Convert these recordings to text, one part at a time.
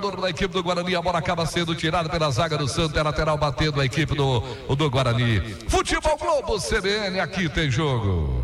Da equipe do Guarani, a bola acaba sendo tirada pela zaga do Santa, é lateral batendo a equipe do Guarani. Futebol Globo CBN, aqui tem jogo.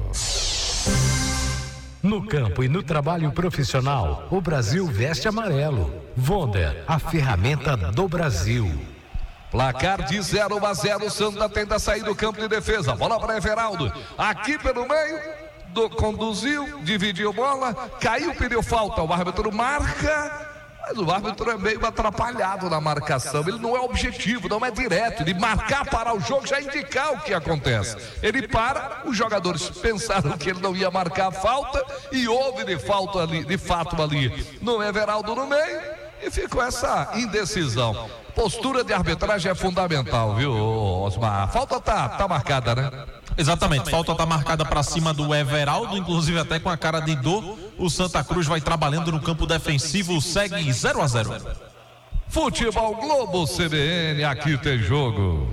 No campo e no trabalho profissional, o Brasil veste amarelo. Wonder, a ferramenta do Brasil. Placar de 0-0, Santa tenta sair do campo de defesa, bola para Everaldo, aqui pelo meio, conduziu, dividiu bola, caiu, pediu falta, o árbitro marca. Mas o árbitro é meio atrapalhado na marcação. Ele não é objetivo, não é direto. Ele marcar, parar o jogo, já indicar o que acontece. Ele para, os jogadores pensaram que ele não ia marcar a falta e houve de fato ali no Everaldo no meio e ficou essa indecisão. Postura de arbitragem é fundamental, viu, Osmar? A falta tá marcada, né? Exatamente, falta tá marcada para cima do Everaldo, inclusive até com a cara de dor. O Santa Cruz vai trabalhando no campo defensivo, segue 0-0. Futebol Globo CBN, aqui tem jogo.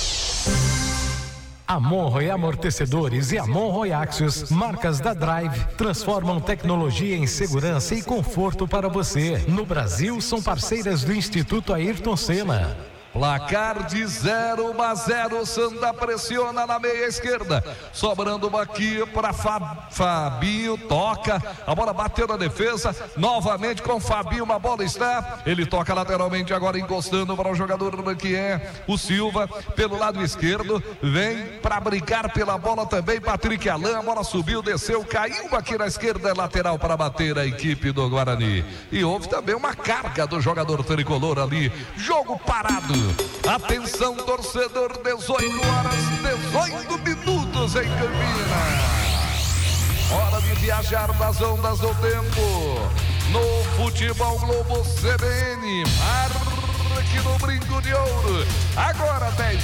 A Monroe Amortecedores e a Monroe Axios, marcas da Drive, transformam tecnologia em segurança e conforto para você. No Brasil, são parceiras do Instituto Ayrton Senna. Placar de 0-0, Santa pressiona na meia esquerda, sobrando uma aqui para Fabinho, toca, a bola bateu na defesa, novamente com Fabinho, uma bola está, ele toca lateralmente agora encostando para o jogador que é o Silva, pelo lado esquerdo, vem para brigar pela bola também, Patrick Alain, a bola subiu, desceu, caiu aqui na esquerda, lateral para bater a equipe do Guarani, e houve também uma carga do jogador tricolor ali, jogo parado. Atenção, torcedor, 18 horas, 18 minutos em Campinas. Hora de viajar nas ondas do tempo. No Futebol Globo CBN. Aqui no Brinco de Ouro. Agora 10